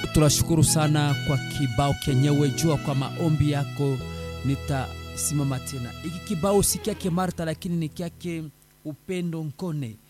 tunashukuru sana kwa kibao kenyewe. Jua kwa maombi yako nitasimama tena. Hiki kibao si kyake Martha, lakini ni kyake Upendo Nkone.